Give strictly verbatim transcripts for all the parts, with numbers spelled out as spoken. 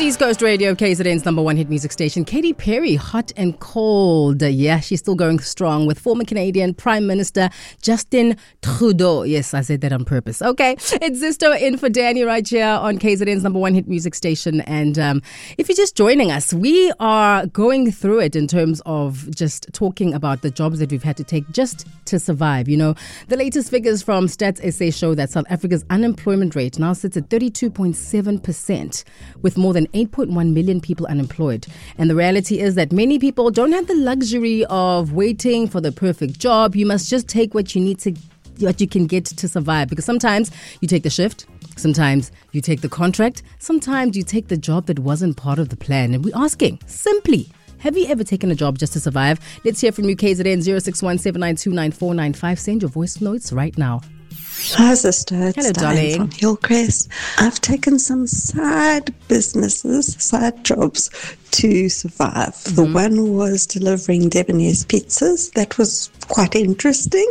East Coast Radio, K Z N's number one hit music station. Katy Perry, hot and cold. Yeah, she's still going strong with former Canadian Prime Minister Justin Trudeau. Yes, I said that on purpose. Okay, it's Zisto in for Danny right here on K Z N's number one hit music station. And um, if you're just joining us, we are going through it in terms of just talking about the jobs that we've had to take just to survive. You know, the latest figures from Stats S A show that South Africa's unemployment rate now sits at thirty-two point seven percent, with more than eight point one million people unemployed. And the reality is that many people don't have the luxury of waiting for the perfect job. You must just take what you need to, what you can get to survive. Because sometimes you take the shift, sometimes you take the contract, sometimes you take the job that wasn't part of the plan. And we're asking, simply, have you ever taken a job just to survive? Let's hear from you, K Z N zero six one seven nine two nine four nine five. Send your voice notes right now. Hi, sister. It's Hello, Diane darling. from Hillcrest. I've taken some side businesses, side jobs to survive. Mm-hmm. The one was delivering Debonair's pizzas. That was quite interesting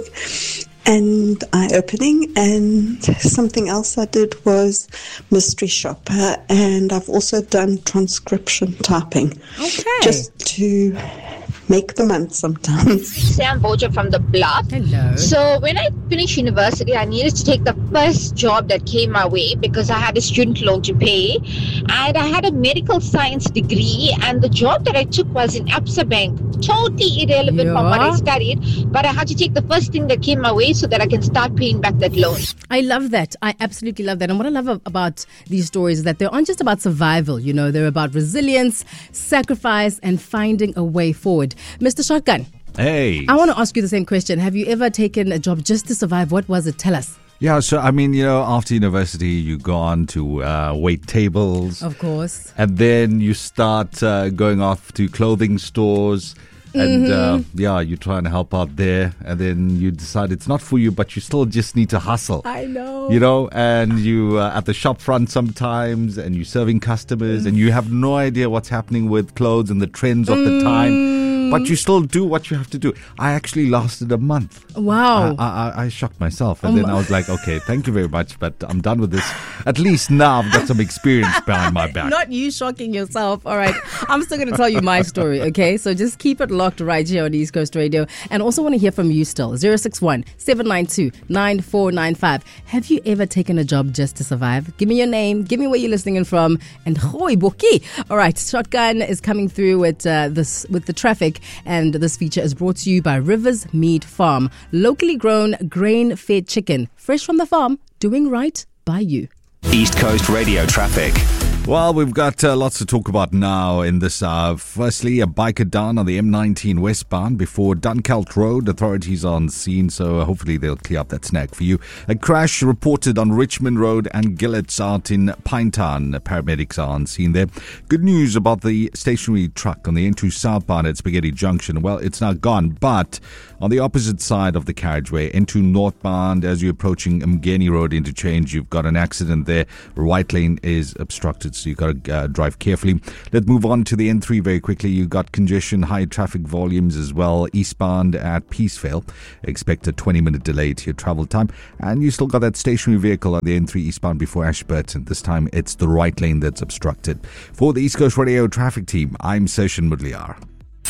and eye-opening. And something else I did was mystery shopper. And I've also done transcription typing. Okay. Just to make the month sometimes. Sam Boja from the Bluff. Hello. So when I finished university, I needed to take the first job that came my way because I had a student loan to pay, and I had a medical science degree, and the job that I took was in Absa Bank. Totally irrelevant Yeah. from what I studied, but I had to take the first thing that came my way so that I can start paying back that loan. I love that. I absolutely love that. And what I love about these stories is that they aren't just about survival, you know, they're about resilience, sacrifice, and finding a way forward. Mister Shotgun. Hey. I want to ask you the same question. Have you ever taken a job just to survive? What was it? Tell us. Yeah, so I mean, you know, after university, you go on to uh, wait tables. Of course. And then you start uh, going off to clothing stores. And Mm-hmm. uh, yeah, you try and help out there. And then you decide it's not for you, but you still just need to hustle. I know. You know, and you uh, at the shop front sometimes, and you're serving customers, and you have no idea what's happening with clothes and the trends of the time. But you still do what you have to do. I actually lasted a month. Wow. I, I, I shocked myself. And then I was like, okay, thank you very much, but I'm done with this. At least now I've got some experience behind my back. Not you shocking yourself. All right. I'm still going to tell you my story, okay? So just keep it locked right here on East Coast Radio. And also want to hear from you still. zero six one seven nine two nine four nine five. Have you ever taken a job just to survive? Give me your name. Give me where you're listening in from. And hoi boki. All right. Shotgun is coming through with, uh, this, with the traffic. And this feature is brought to you by Rivers Meat Farm. Locally grown, grain-fed chicken. Fresh from the farm. Doing right by you. East Coast Radio traffic. Well, we've got uh, lots to talk about now in this hour. Firstly, a biker down on the M nineteen westbound before Dunkeld Road. Authorities are on scene, so hopefully they'll clear up that snag for you. A crash reported on Richmond Road and Gillets out in Pinetown. Paramedics are on scene there. Good news about the stationary truck on the N two southbound at Spaghetti Junction. Well, it's now gone, but on the opposite side of the carriageway, N two northbound, as you're approaching Mgeni Road interchange, you've got an accident there. Right lane is obstructed, so you've got to uh, drive carefully. Let's move on to the N three very quickly. You've got congestion, high traffic volumes as well. Eastbound at Peaceville. Expect a twenty minute delay to your travel time. And you still got that stationary vehicle on the N three eastbound before Ashburton. This time it's the right lane that's obstructed. For the East Coast Radio traffic team, I'm Session Mudliar.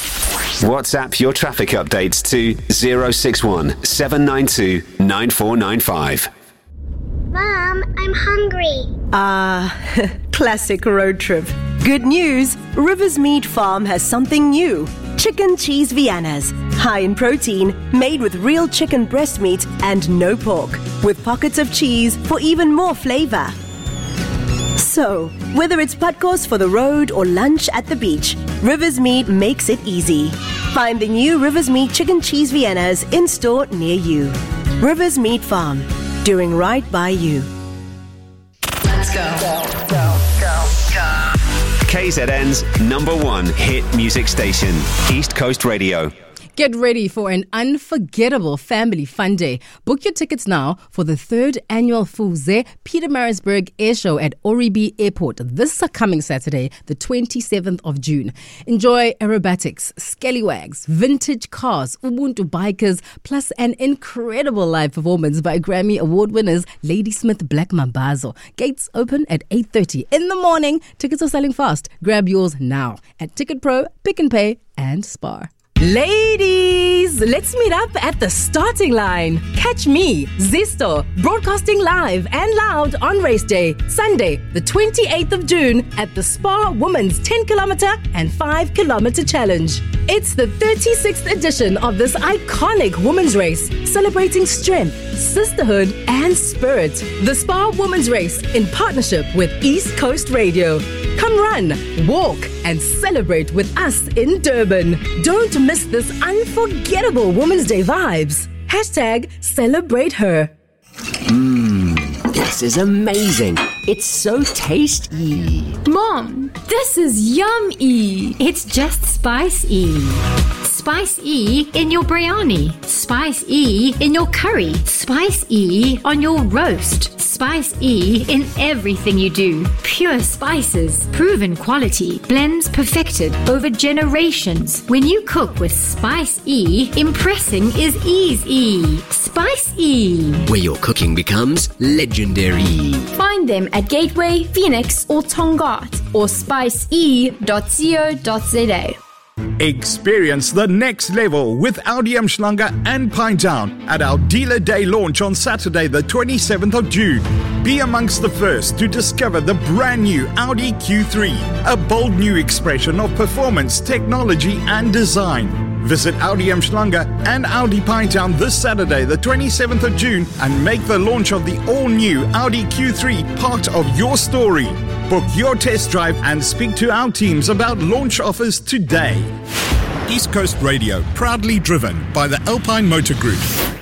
WhatsApp your traffic updates to zero six one seven nine two nine four nine five. Mom, I'm hungry. Ah, classic road trip. Good news, Rivers Meat Farm has something new. Chicken cheese Viennas. High in protein, made with real chicken breast meat and no pork. With pockets of cheese for even more flavor. So, whether it's padkos for the road or lunch at the beach, Rivers Meat makes it easy. Find the new Rivers Meat Chicken Cheese Viennas in store near you. Rivers Meat Farm, doing right by you. Let's go. Go, go, go, go. K Z N's number one hit music station, East Coast Radio. Get ready for an unforgettable family fun day. Book your tickets now for the third annual Fuze Pietermaritzburg Air Show at Oribi Airport this coming Saturday, the twenty-seventh of June. Enjoy aerobatics, scallywags, vintage cars, Ubuntu bikers, plus an incredible live performance by Grammy Award winners Ladysmith Black Mambazo. Gates open at eight thirty in the morning. Tickets are selling fast. Grab yours now at Ticket Pro, Pick and Pay, and Spar. Ladies, let's meet up at the starting line. Catch me, Zesto, broadcasting live and loud on race day, Sunday, the twenty-eighth of June at the Spar Women's ten kilometer and five kilometer challenge. It's the thirty-sixth edition of this iconic women's race, celebrating strength, sisterhood, and spirit. The Spar Women's Race in partnership with East Coast Radio. Come run, walk, and celebrate with us in Durban. Don't miss this unforgettable Women's Day vibes. Hashtag celebrate her. Mmm, this is amazing. It's so tasty. Mom, this is yummy. It's just Spice-E. Spice-E in your biryani. Spice-E in your curry. Spice-E on your roast. Spice-E in everything you do. Pure spices, proven quality, blends perfected over generations. When you cook with Spice-E, impressing is easy. Spice-E, where your cooking becomes legendary. Find them at Gateway, Phoenix, or Tongaat, or spice e dot co dot za. Experience the next level with Audi Umhlanga and Pinetown at our Dealer Day launch on Saturday, the twenty-seventh of June. Be amongst the first to discover the brand new Audi Q three, a bold new expression of performance, technology and design. Visit Audi Umhlanga and Audi Pinetown this Saturday, the twenty-seventh of June, and make the launch of the all-new Audi Q three part of your story. Book your test drive and speak to our teams about launch offers today. East Coast Radio, proudly driven by the Alpine Motor Group.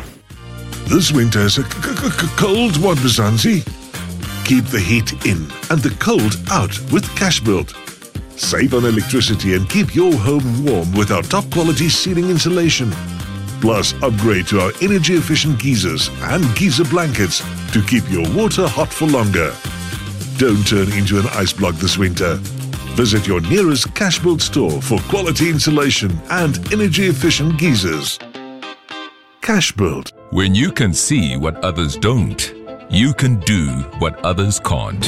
This winter is a c- c- c- cold one, Mzansi. Keep the heat in and the cold out with Cashbuild. Save on electricity and keep your home warm with our top quality ceiling insulation. Plus, upgrade to our energy efficient geysers and geyser blankets to keep your water hot for longer. Don't turn into an ice block this winter. Visit your nearest Cashbuild store for quality insulation and energy efficient geysers. Cashbuild. When you can see what others don't, you can do what others can't.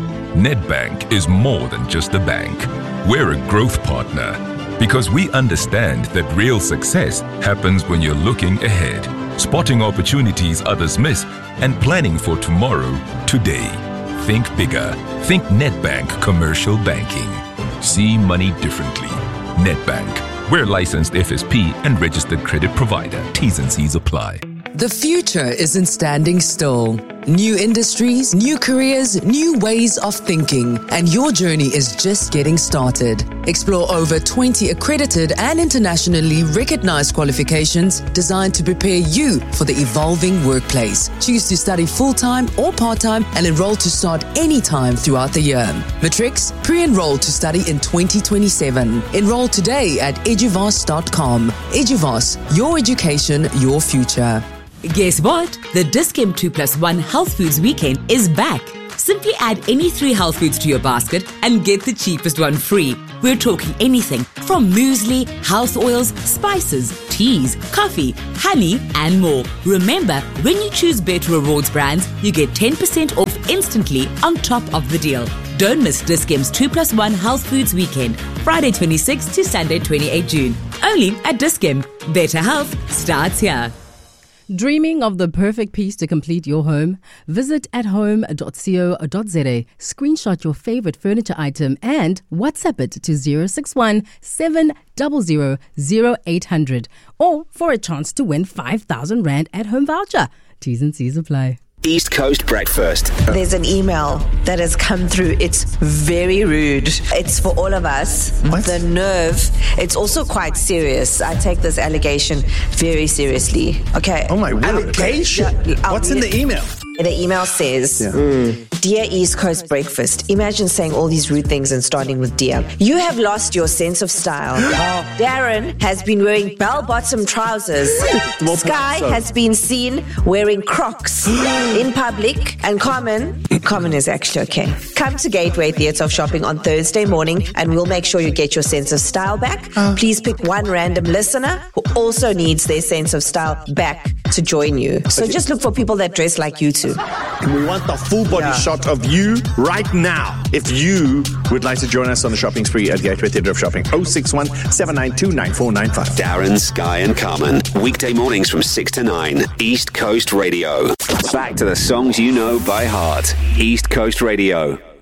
Nedbank is more than just a bank. We're a growth partner because we understand that real success happens when you're looking ahead, spotting opportunities others miss, and planning for tomorrow today. Think bigger. Think Nedbank Commercial Banking. See money differently. Nedbank. We're licensed F S P and registered credit provider. T's and C's apply. The future isn't standing still. New industries, new careers, new ways of thinking, and your journey is just getting started. Explore over twenty accredited and internationally recognized qualifications designed to prepare you for the evolving workplace. Choose to study full-time or part-time and enroll to start anytime throughout the year. Matrix, pre-enroll to study in twenty twenty-seven. Enroll today at eduvas dot com. Eduvas, your education, your future. Guess what? The Dis-Chem two plus one Health Foods Weekend is back. Simply add any three health foods to your basket and get the cheapest one free. We're talking anything from muesli, health oils, spices, teas, coffee, honey, and more. Remember, when you choose Better Rewards brands, you get ten percent off instantly on top of the deal. Don't miss Dis-Chem's two plus one Health Foods Weekend, Friday twenty-sixth to Sunday twenty-eighth June. Only at Dis-Chem. Better health starts here. Dreaming of the perfect piece to complete your home? Visit at home dot co dot za, screenshot your favorite furniture item and WhatsApp it to zero six one seven zero zero zero eight hundred or for a chance to win five thousand Rand at home voucher. T's and C's apply. East Coast Breakfast. There's an email that has come through. It's very rude. It's for all of us. What? The nerve. It's also quite serious. I take this allegation very seriously. Okay. Oh my word. Allegation? Yeah, What's in the email? The email says, yeah. mm, Dear East Coast Breakfast. Imagine saying all these rude things and starting with dear. You have lost your sense of style. Darren has been wearing bell-bottom trousers. Sky has been seen wearing Crocs in public. And Common, Common is actually okay. Come to Gateway Theatre of Shopping on Thursday morning and we'll make sure you get your sense of style back. Please pick one random listener who also needs their sense of style back to join you. So Okay. just look for people that dress like you two. We want the full body shot of you right now. If you would like to join us on the shopping spree at Gateway Theatre of Shopping, oh six one, seven nine two, nine four nine five. Darren, Sky and Carmen. Weekday mornings from six to nine. East Coast Radio. Back to the songs you know by heart. East Coast Radio.